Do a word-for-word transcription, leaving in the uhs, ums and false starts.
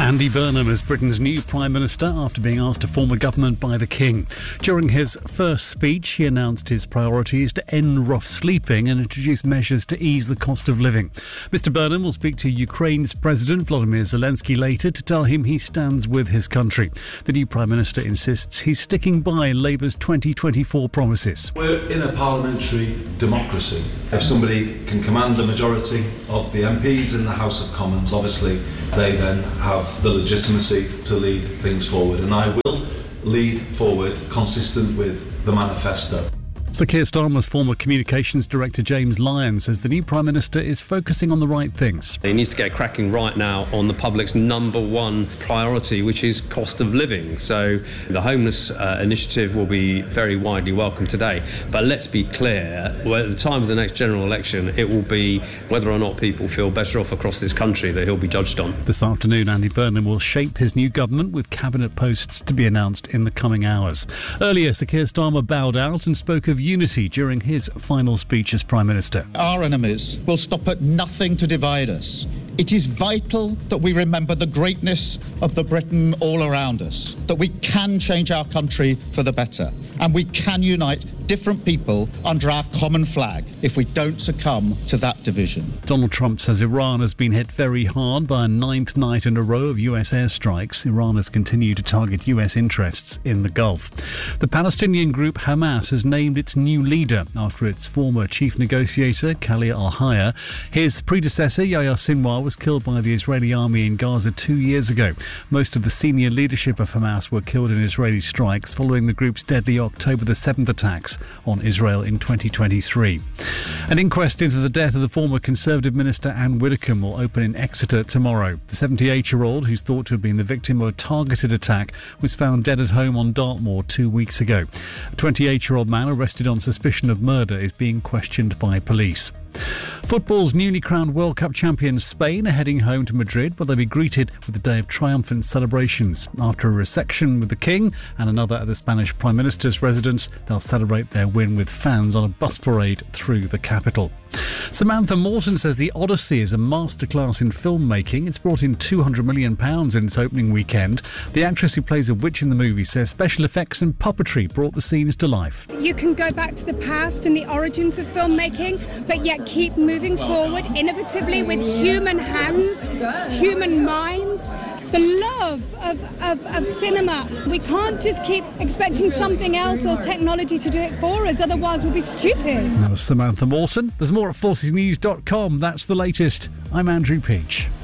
Andy Burnham is Britain's new Prime Minister after being asked to form a government by the King. During his first speech, he announced his priorities to end rough sleeping and introduce measures to ease the cost of living. Mister Burnham will speak to Ukraine's President Volodymyr Zelensky later to tell him he stands with his country. The new Prime Minister insists he's sticking by Labour's twenty twenty-four promises. We're in a parliamentary democracy. If somebody can command the majority of the M Ps in the House of Commons, obviously they then have the legitimacy to lead things forward, and I will lead forward consistent with the manifesto. Sir Keir Starmer's former communications director James Lyon says the new Prime Minister is focusing on the right things. He needs to get cracking right now on the public's number one priority, which is cost of living. So the homeless uh, initiative will be very widely welcomed today. But let's be clear, well, at the time of the next general election, it will be whether or not people feel better off across this country that he'll be judged on. This afternoon, Andy Burnham will shape his new government with cabinet posts to be announced in the coming hours. Earlier, Sir Keir Starmer bowed out and spoke of unity during his final speech as Prime Minister. Our enemies will stop at nothing to divide us. It is vital that we remember the greatness of the Britain all around us, that we can change our country for the better, and we can unite different people under our common flag if we don't succumb to that division. Donald Trump says Iran has been hit very hard by a ninth night in a row of U S airstrikes. Iran has continued to target U S interests in the Gulf. The Palestinian group Hamas has named its new leader after its former chief negotiator, Khalil al-Hayya. His predecessor, Yahya Sinwar, was killed by the Israeli army in Gaza two years ago. Most of the senior leadership of Hamas were killed in Israeli strikes following the group's deadly October the seventh attacks on Israel in twenty twenty-three. An inquest into the death of the former Conservative minister Anne Widdecombe will open in Exeter tomorrow. The seventy-eight-year-old, who's thought to have been the victim of a targeted attack, was found dead at home on Dartmoor two weeks ago. A twenty-eight-year-old man arrested on suspicion of murder is being questioned by police. Football's newly crowned World Cup champions Spain are heading home to Madrid, where they'll be greeted with a day of triumphant celebrations. After a reception with the King and another at the Spanish Prime Minister's residence, they'll celebrate their win with fans on a bus parade through the capital. Samantha Morton says The Odyssey is a masterclass in filmmaking. It's brought in two hundred million pounds in its opening weekend. The actress who plays a witch in the movie says special effects and puppetry brought the scenes to life. You can go back to the past and the origins of filmmaking, but yet keep moving forward innovatively with human hands, human minds. The love of, of, of cinema. We can't just keep expecting something else or technology to do it for us, otherwise we'll be stupid. That was Samantha Mawson. There's more at forces news dot com. That's the latest. I'm Andrew Peach.